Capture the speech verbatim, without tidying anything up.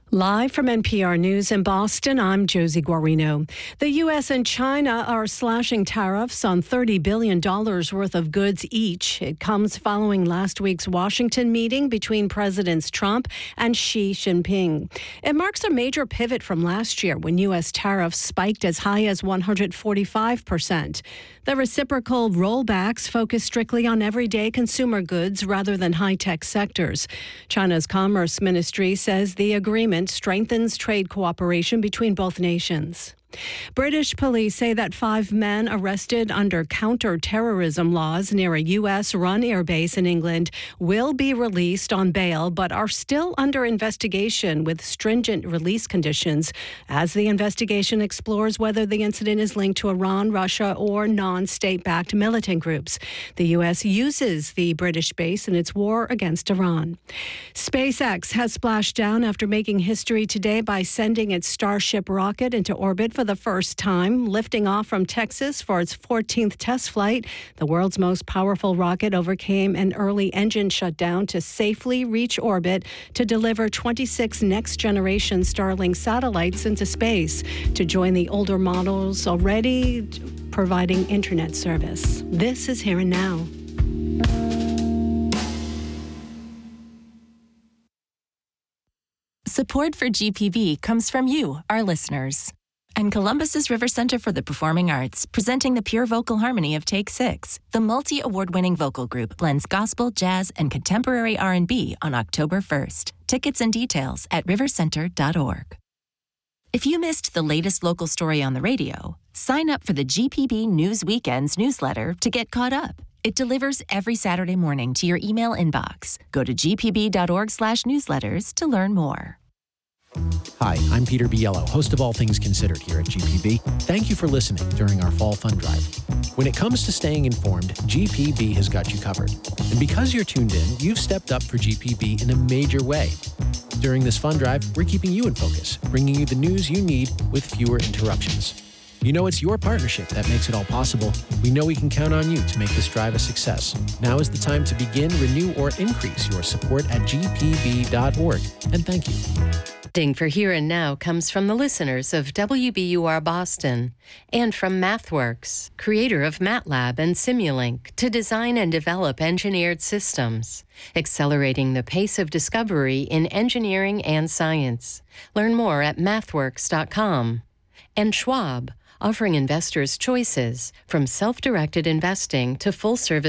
Live from N P R News in Boston, I'm Josie Guarino. The U S and China are slashing tariffs on thirty billion dollars worth of goods each. It comes following last week's Washington meeting between Presidents Trump and Xi Jinping. It marks a major pivot from last year when U S tariffs spiked as high as one hundred forty-five percent. The reciprocal rollbacks focus strictly on everyday consumer goods rather than high-tech sectors. China's Commerce Ministry says the agreement strengthens trade cooperation between both nations. British police say that five men arrested under counter-terrorism laws near a U S-run airbase in England will be released on bail, but are still under investigation with stringent release conditions as the investigation explores whether the incident is linked to Iran, Russia, or non-state-backed militant groups. The U S uses the British base in its war against Iran. SpaceX has splashed down after making history today by sending its Starship rocket into orbit for the first time, lifting off from Texas for its fourteenth test flight. The world's most powerful rocket overcame an early engine shutdown to safely reach orbit to deliver twenty-six next-generation Starlink satellites into space to join the older models already providing internet service. This is Here and Now. Support for G P B comes from you, our listeners. And Columbus's River Center for the Performing Arts, presenting the pure vocal harmony of Take Six. The multi-award-winning vocal group blends gospel, jazz, and contemporary R and B on October first. Tickets and details at river center dot org. If you missed the latest local story on the radio, sign up for the G P B News Weekends newsletter to get caught up. It delivers every Saturday morning to your email inbox. Go to g p b dot org slash newsletters to learn more. Hi, I'm Peter Biello, host of All Things Considered here at G P B. Thank you for listening during our Fall Fund Drive. When it comes to staying informed, G P B has got you covered. And because you're tuned in, you've stepped up for G P B in a major way. During this fund drive, we're keeping you in focus, bringing you the news you need with fewer interruptions. You know it's your partnership that makes it all possible. We know we can count on you to make this drive a success. Now is the time to begin, renew, or increase your support at g p b dot org. And thank you. Funding for Here and Now comes from the listeners of W B U R Boston and from MathWorks, creator of MATLAB and Simulink, to design and develop engineered systems, accelerating the pace of discovery in engineering and science. Learn more at mathworks dot com. And Schwab, offering investors choices from self-directed investing to full-service